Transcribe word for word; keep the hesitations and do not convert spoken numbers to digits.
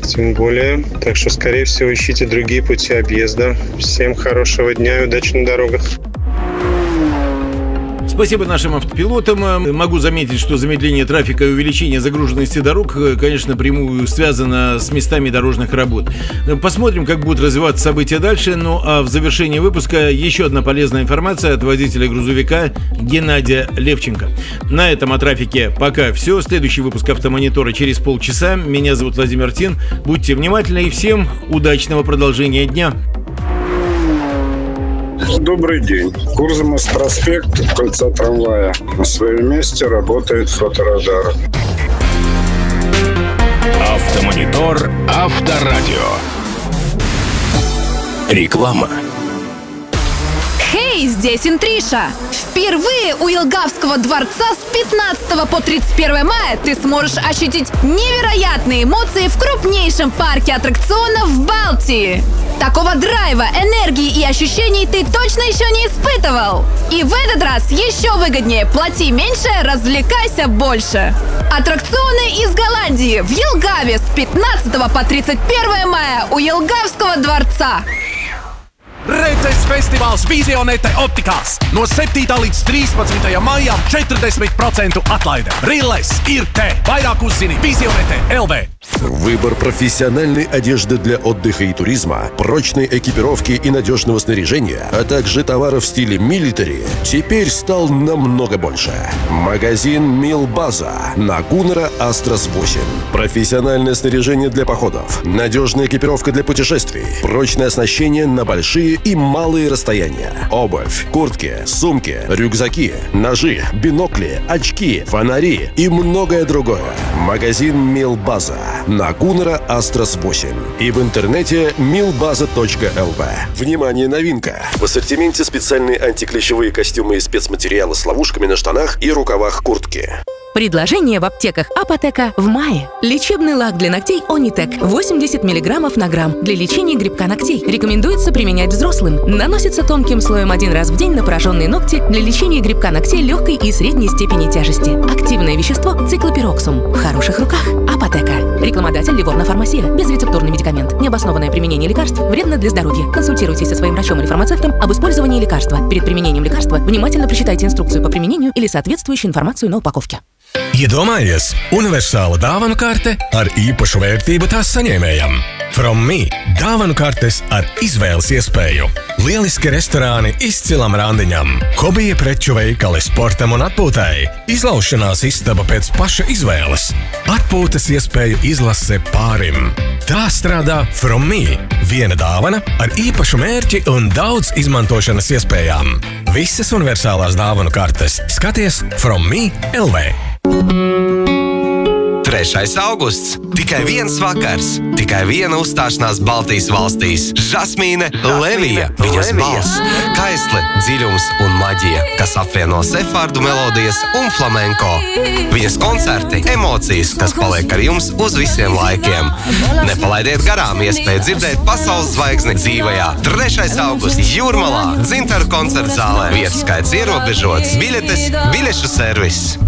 тем более. Так что, скорее всего, ищите другие пути объезда. Всем хорошего дня и удачи на дорогах. Спасибо нашим автопилотам. Могу заметить, что замедление трафика и увеличение загруженности дорог, конечно, напрямую связано с местами дорожных работ. Посмотрим, как будут развиваться события дальше. Ну а в завершении выпуска еще одна полезная информация от водителя грузовика Геннадия Левченко. На этом о трафике пока все. Следующий выпуск «Автомонитора» через полчаса. Меня зовут Владимир Тин. Будьте внимательны и всем удачного продолжения дня. Добрый день. Курзамов проспект, кольца трамвая. На своем месте работает фоторадар. Автомонитор Авторадио. Реклама. Хей, здесь Интриша! Впервые у Елгавского дворца с пятнадцатого по тридцать первое мая ты сможешь ощутить невероятные эмоции в крупнейшем парке аттракционов в Балтии. Такого драйва, энергии и ощущений ты точно еще не испытывал. И в этот раз еще выгоднее. Плати меньше, развлекайся больше. Аттракционы из Голландии в Елгаве с пятнадцатого по тридцать первое мая у Елгавского дворца. Redzes festivāls Vizionete optikās. No septītā līdz trīspadsmitajam maijam četrdesmit procentu atlaide. Rilles ir te. Vairāk uzzini Vizionete точка эл ви. Выбор профессиональной одежды для отдыха и туризма, прочной экипировки и надежного снаряжения, а также товаров в стиле милитари теперь стал намного больше. Магазин Милбаза на Гуннера Астрас восемь. Профессиональное снаряжение для походов, надежная экипировка для путешествий, прочное оснащение на большие и малые расстояния. Обувь, куртки, сумки, рюкзаки, ножи, бинокли, очки, фонари и многое другое. Магазин Милбаза на Гуннера Астрас восемь и в интернете милбаза точка эл ви. Внимание, новинка! В ассортименте специальные антиклещевые костюмы и спецматериалы с ловушками на штанах и рукавах куртки. Предложение в аптеках Апотека в мае. Лечебный лак для ногтей Онитек восемьдесят миллиграммов на грамм для лечения грибка ногтей. Рекомендуется применять взрослым. Наносится тонким слоем один раз в день на пораженные ногти для лечения грибка ногтей легкой и средней степени тяжести. Активное вещество циклопироксум. В хороших руках. Апотека. Рекламодатель Ливорно Фармасия. Безрецептурный медикамент. Необоснованное применение лекарств вредно для здоровья. Консультируйтесь со своим врачом или фармацевтом об использовании лекарства. Перед применением лекарства внимательно прочитайте инструкцию по применению или соответствующую информацию на упаковке. Iedomājies, universāla dāvanu karte ar īpašu vērtību tās saņēmējam. From Me – dāvanu kartes ar izvēles iespēju. Lieliski restorāni izcilam randiņam, hobija preču veikali sportam un atpūtai, izlaušanās istaba pēc paša izvēles, atpūtas iespēju izlase pārim. Tā strādā From Me – viena dāvana ar īpašu mērķi un daudz izmantošanas iespējām. Visas universālās dāvanu kartes skaties From Me точка эл ви. trešais augusts. Tikai viens vakars. Tikai viena uzstāšanās Baltijas valstīs. Žasmīne Levija. Viņas balss, kaisle, dziļums un maģija, kas apvieno sefārdu melodijas un flamenko. Viņas koncerti, emocijas, kas paliek ar jums uz visiem laikiem. Nepalaidiet garām iespēju dzirdēt pasaules zvaigzni dzīvajā. trešais augusts Jūrmalā, Dzintaru koncertzālē. Vietu skaits ierobežots. Biļetes, biļešu servis.